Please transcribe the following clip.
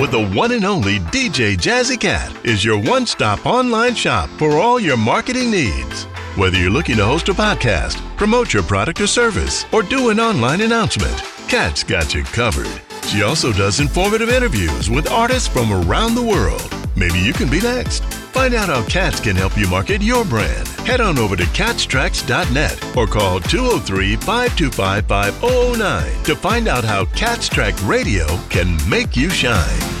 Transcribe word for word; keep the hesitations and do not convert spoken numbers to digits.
with the one and only D J Jazzy Cat is your one-stop online shop for all your marketing needs. Whether you're looking to host a podcast, promote your product or service, or do an online announcement, Cat's got you covered. She also does informative interviews with artists from around the world. Maybe you can be next. Find out how Cats can help you market your brand. Head on over to cats tracks dot net or call two oh three, five two five, five oh oh nine to find out how Cats Track Radio can make you shine.